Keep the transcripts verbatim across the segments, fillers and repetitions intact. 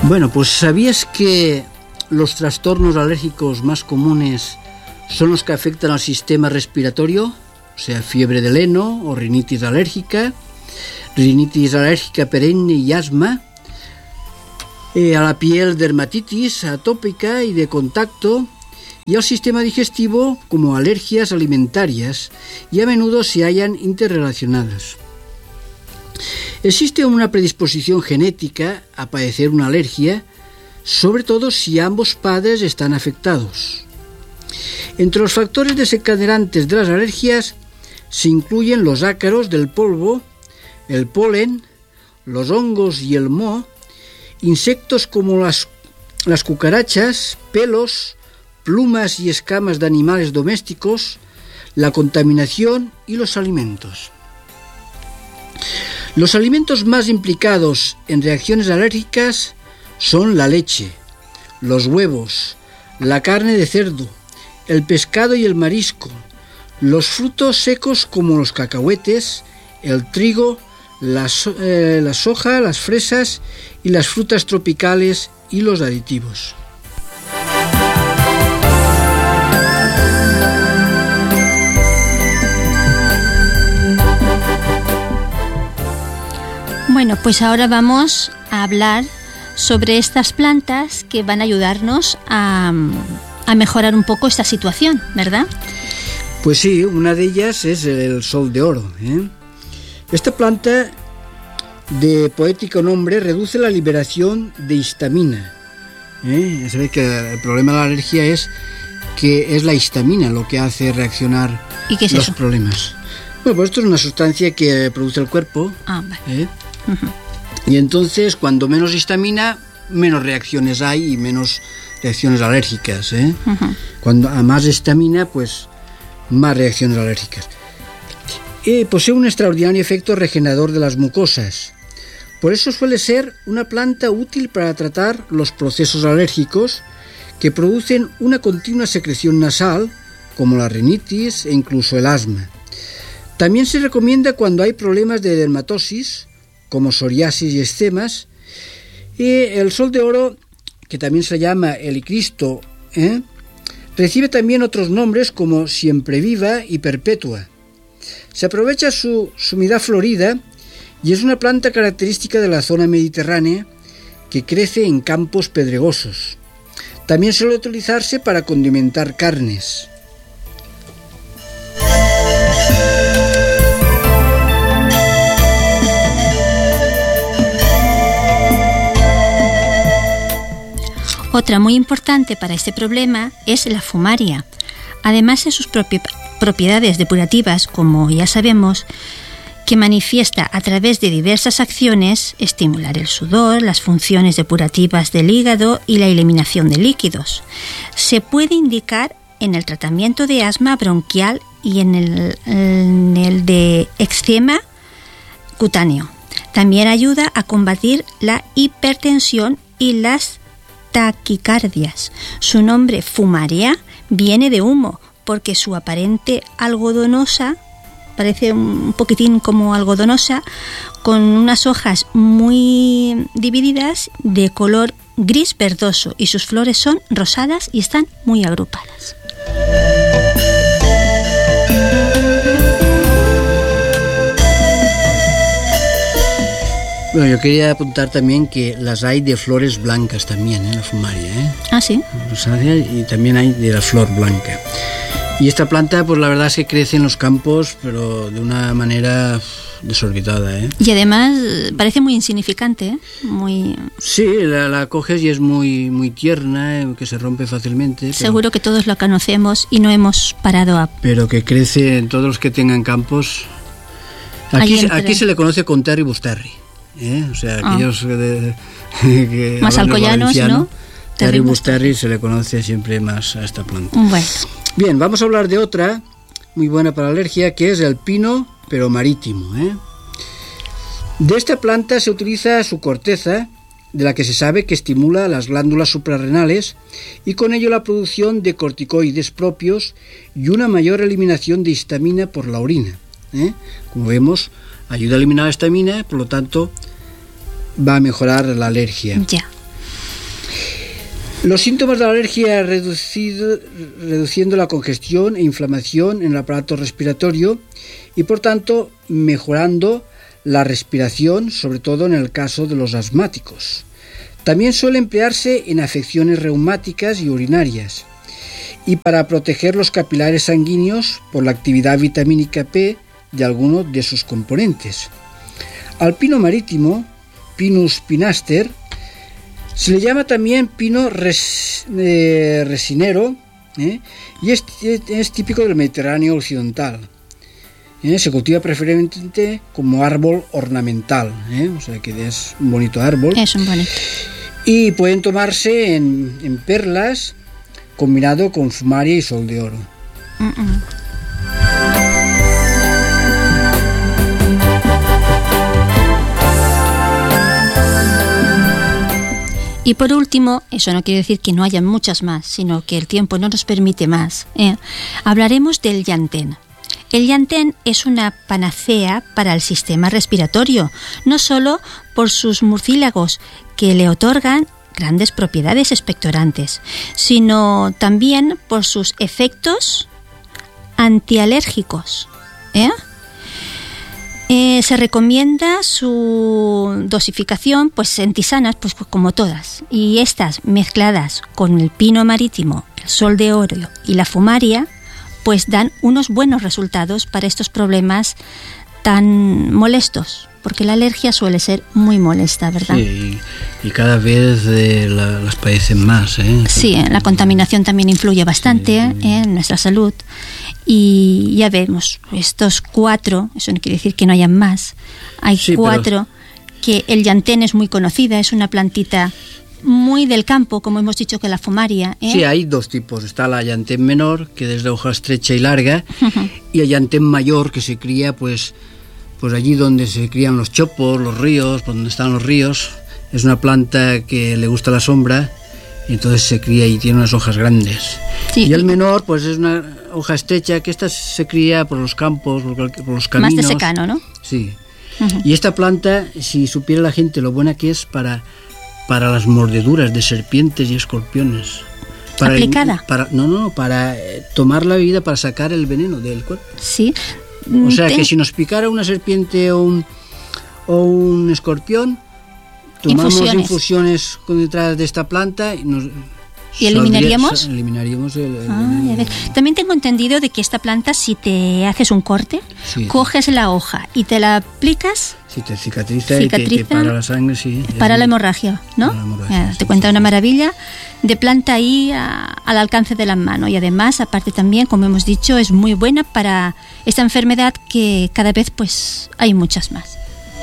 Bueno, pues ¿sabías que los trastornos alérgicos más comunes son los que afectan al sistema respiratorio? O sea, fiebre del heno o rinitis alérgica, rinitis alérgica perenne y asma, eh, a la piel dermatitis atópica y de contacto, y al sistema digestivo como alergias alimentarias, y a menudo se hallan interrelacionadas. Existe una predisposición genética a padecer una alergia, sobre todo si ambos padres están afectados. Entre los factores desencadenantes de las alergias se incluyen los ácaros del polvo, el polen, los hongos y el moho, insectos como las, las cucarachas, pelos, plumas y escamas de animales domésticos, la contaminación y los alimentos. Los alimentos más implicados en reacciones alérgicas son la leche, los huevos, la carne de cerdo, el pescado y el marisco, los frutos secos como los cacahuetes, el trigo, la, so- eh, la soja, las fresas y las frutas tropicales y los aditivos. Bueno, pues ahora vamos a hablar sobre estas plantas que van a ayudarnos a, a mejorar un poco esta situación, ¿verdad? Pues sí, una de ellas es el sol de oro, ¿eh? Esta planta de poético nombre reduce la liberación de histamina, ¿eh? Ya sabéis que el problema de la alergia es que es la histamina lo que hace reaccionar ¿Y qué es los eso? problemas. Bueno, pues esto es una sustancia que produce el cuerpo, Ah, vale. ¿eh? Uh-huh. Y entonces cuando menos histamina, menos reacciones hay y menos reacciones alérgicas, ¿eh? Uh-huh. Cuando a más histamina, pues más reacciones alérgicas. Eh, posee un extraordinario efecto regenerador de las mucosas. Por eso suele ser una planta útil para tratar los procesos alérgicos que producen una continua secreción nasal, como la rinitis e incluso el asma. También se recomienda cuando hay problemas de dermatosis, como psoriasis y eczemas. Y el sol de oro, que también se llama helicristo, ¿eh? recibe también otros nombres como siempreviva y perpetua. Se aprovecha su sumidad florida y es una planta característica de la zona mediterránea que crece en campos pedregosos. También suele utilizarse para condimentar carnes. Otra muy importante para este problema es la fumaria. Además de sus propi- propiedades depurativas, como ya sabemos, que manifiesta a través de diversas acciones, estimular el sudor, las funciones depurativas del hígado y la eliminación de líquidos. Se puede indicar en el tratamiento de asma bronquial y en el, en el de eczema cutáneo. También ayuda a combatir la hipertensión y las taquicardias. Su nombre, fumaria, viene de humo, porque su aparente algodonosa, parece un poquitín como algodonosa, con unas hojas muy divididas de color gris verdoso, y sus flores son rosadas y están muy agrupadas. Bueno, yo quería apuntar también que las hay de flores blancas también, ¿eh? La fumaria, ¿eh? Ah, sí. Rosácea, y también hay de la flor blanca. Y esta planta, pues la verdad es que crece en los campos, pero de una manera desorbitada, ¿eh? Y además parece muy insignificante, ¿eh? Muy... Sí, la, la coges y es muy, muy tierna, ¿eh? Que se rompe fácilmente. Pero, Seguro que todos la conocemos y no hemos parado a... pero que crece en todos los que tengan campos. Aquí, entre... aquí se le conoce con Terribus terri, ¿eh? O sea, aquellos ah. de, que más alcoyanos, ¿no? Terribus terri se le conoce siempre más a esta planta. Bueno. Bien, vamos a hablar de otra muy buena para la alergia, que es el pino, pero marítimo, ¿eh? De esta planta se utiliza su corteza, de la que se sabe que estimula las glándulas suprarrenales y con ello la producción de corticoides propios y una mayor eliminación de histamina por la orina, ¿eh? Como vemos, ayuda a eliminar la histamina, por lo tanto va a mejorar la alergia. Ya. Los síntomas de la alergia reducido, reduciendo la congestión e inflamación en el aparato respiratorio y, por tanto, mejorando la respiración, sobre todo en el caso de los asmáticos. También suele emplearse en afecciones reumáticas y urinarias y para proteger los capilares sanguíneos por la actividad vitamínica P de algunos de sus componentes. Al pino marítimo, Pinus pinaster, se le llama también pino res, eh, resinero ¿eh? y es, es típico del Mediterráneo occidental. ¿eh? Se cultiva preferentemente como árbol ornamental, ¿eh? o sea que es un bonito árbol. Es un bonito. Y pueden tomarse en, en perlas combinado con fumaria y sol de oro. Uh-uh. Y por último, eso no quiere decir que no haya muchas más, sino que el tiempo no nos permite más. ¿eh? Hablaremos del llantén. El llantén es una panacea para el sistema respiratorio, no solo por sus mucílagos que le otorgan grandes propiedades expectorantes, sino también por sus efectos antialérgicos. ¿eh? Eh, se recomienda su dosificación pues en tisanas, pues como todas, y estas mezcladas con el pino marítimo, el sol de oro y la fumaria, pues dan unos buenos resultados para estos problemas tan molestos, porque la alergia suele ser muy molesta, ¿verdad? Sí, y cada vez eh, la, las padecen más, ¿eh? Sí, la contaminación también influye bastante sí. ¿eh? en nuestra salud. Y ya vemos, estos cuatro, eso no quiere decir que no hayan más, hay sí, cuatro, pero... que el llantén es muy conocida, es una plantita muy del campo, como hemos dicho que la fumaria. ¿eh? Sí, hay dos tipos, está la llantén menor, que es de hoja estrecha y larga, uh-huh. y el llantén mayor, que se cría pues, pues allí donde se crían los chopos, los ríos, donde están los ríos. Es una planta que le gusta la sombra, y entonces se cría y tiene unas hojas grandes. Sí. Y el menor, pues es una hoja estrecha, que esta se cría por los campos, por, por los caminos. Más de secano, ¿no? Sí. Uh-huh. Y esta planta, si supiera la gente lo buena que es para, para las mordeduras de serpientes y escorpiones. Para ¿Aplicada? El, para, no, no, para tomar la bebida para sacar el veneno del cuerpo. Sí. O sea, Ten... que si nos picara una serpiente o un, o un escorpión, tomamos infusiones, infusiones con detrás de esta planta y nos... ¿Y eliminaríamos? Saldría, eliminaríamos el, el ah, el... También tengo entendido de que esta planta, si te haces un corte, sí. coges la hoja y te la aplicas. Si te cicatriza, cicatriza y te, te para la sangre, sí. Para la hemorragia, ¿no? La hemorragia, sí, te cuenta sí, una maravilla de planta ahí a, al alcance de la mano. Y además, aparte también, como hemos dicho, es muy buena para esta enfermedad que cada vez pues hay muchas más.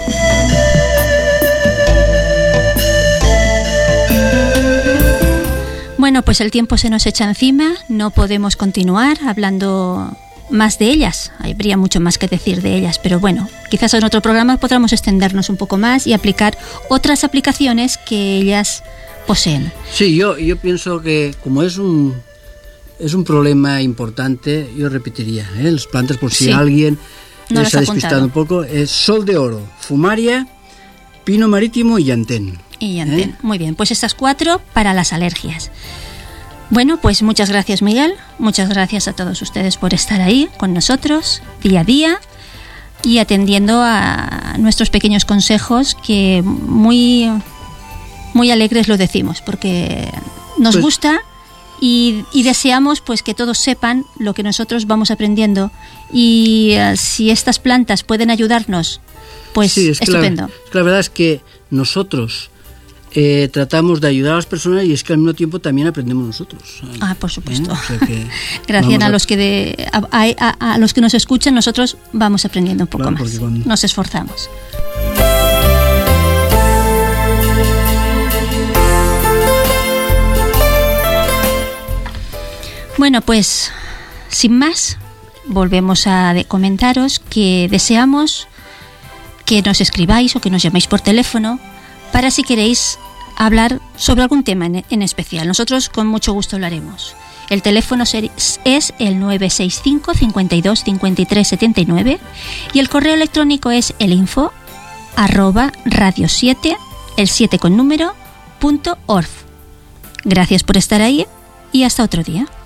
Bueno, pues el tiempo se nos echa encima, no podemos continuar hablando más de ellas, habría mucho más que decir de ellas, pero bueno, quizás en otro programa podamos extendernos un poco más y aplicar otras aplicaciones que ellas poseen. Sí, yo, yo pienso que como es un, es un problema importante, yo repetiría, ¿eh? Las plantas, por si sí. alguien no les ha despistado un poco, es sol de oro, fumaria, pino marítimo y llantén. Y llantén. ¿Eh? Muy bien, pues estas cuatro para las alergias. Bueno, pues muchas gracias, Miguel. Muchas gracias a todos ustedes por estar ahí con nosotros día a día y atendiendo a nuestros pequeños consejos que muy, muy alegres lo decimos porque nos pues, gusta y, y deseamos pues que todos sepan lo que nosotros vamos aprendiendo y uh, si estas plantas pueden ayudarnos, pues sí, es estupendo. Que la, es que la verdad es que nosotros Eh, tratamos de ayudar a las personas y es que al mismo tiempo también aprendemos nosotros. Ah, por supuesto. ¿Eh? O sea que gracias a, a los que de, a, a, a los que nos escuchan, nosotros vamos aprendiendo un poco claro, más. Cuando... Nos esforzamos. Bueno, pues sin más, volvemos a de comentaros que deseamos que nos escribáis o que nos llaméis por teléfono para si queréis hablar sobre algún tema en, en especial. Nosotros con mucho gusto hablaremos. El teléfono es el nueve seis cinco, cincuenta y dos, cincuenta y tres, setenta y nueve y el correo electrónico es el info arroba radio siete, el siete con número, punto org. Gracias por estar ahí y hasta otro día.